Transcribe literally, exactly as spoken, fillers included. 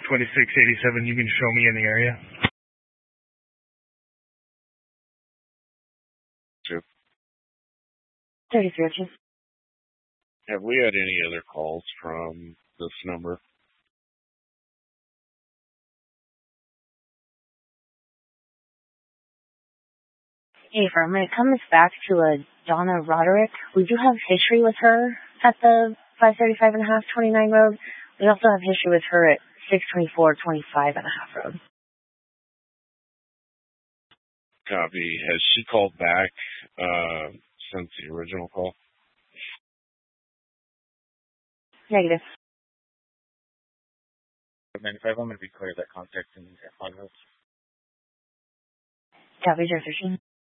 twenty-six eighty-seven, you can show me in the area? Two. thirty-three, two. Have we had any other calls from this number? Hey, firm, when it comes back to a Donna Roderick, we do have history with her at the five thirty-five and a half twenty-nine road. We also have history with her at six twenty-four twenty-five and a half road. Copy. Has she called back uh, since the original call? Negative. ninety-five, I'm going to be clear that contact in on this. Copy, zero thirteen.